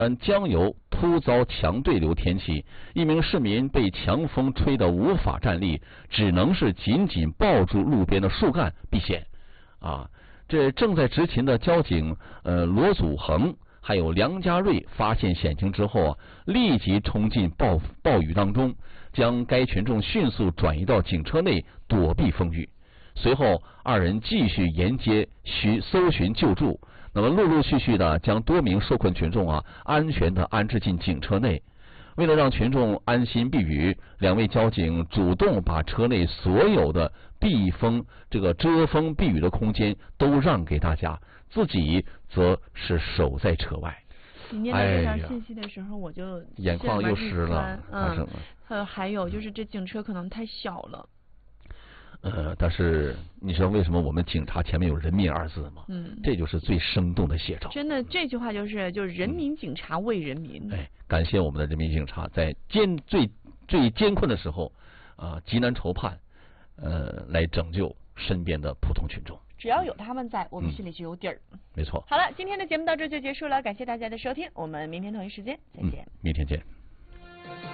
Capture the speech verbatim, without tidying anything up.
嗯，江油突遭强对流天气，一名市民被强风吹得无法站立，只能是紧紧抱住路边的树干避险。啊，这正在执勤的交警呃罗祖恒还有梁家瑞发现险情之后啊，立即冲进暴暴雨当中，将该群众迅速转移到警车内躲避风雨。随后，二人继续沿街寻搜寻救助，那么陆陆续续的将多名受困群众啊安全的安置进警车内。为了让群众安心避雨，两位交警主动把车内所有的避风、这个遮风避雨的空间都让给大家，自己则是守在车外。 你念到这条信息的时候，我就眼眶又湿了。 嗯，呃，还有就是这警车可能太小了。 呃，但是你知道为什么我们警察前面有人民二字吗？嗯，这就是最生动的写照。 真的，这句话就是就是人民警察为人民。 嗯、哎，感谢我们的人民警察，在艰最最艰困的时候啊、呃，急难愁盼，呃，来拯救身边的普通群众。 只要有他们在，我们心里就有底儿、 嗯。没错。 好了，今天的节目到这就结束了，感谢大家的收听，我们明天同一时间再见。 嗯、明天见。